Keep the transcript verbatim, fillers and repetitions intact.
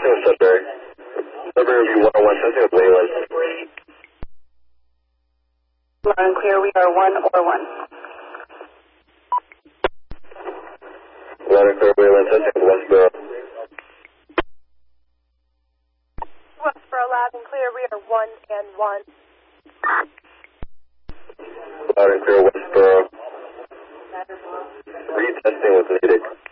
testing with Sudbury. Sudbury will be one oh one, testing with Wayland. Loud and clear, we are one or one. Loud and clear, Wayland, testing with Westboro. Westboro, loud and clear, we are one and one. Loud and clear, Westboro. Retesting with Natick.